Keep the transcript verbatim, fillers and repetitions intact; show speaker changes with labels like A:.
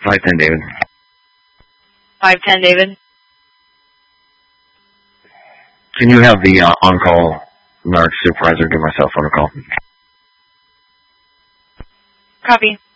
A: five ten, David.
B: five ten, David.
A: Can you have the uh, on-call narc supervisor give my cell phone a call?
B: Copy.